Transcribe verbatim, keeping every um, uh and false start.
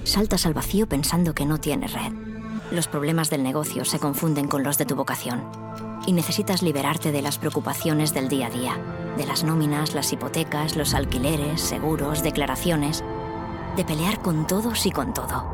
saltas al vacío pensando que no tienes red. Los problemas del negocio se confunden con los de tu vocación. Y necesitas liberarte de las preocupaciones del día a día. De las nóminas, las hipotecas, los alquileres, seguros, declaraciones. De pelear con todos y con todo.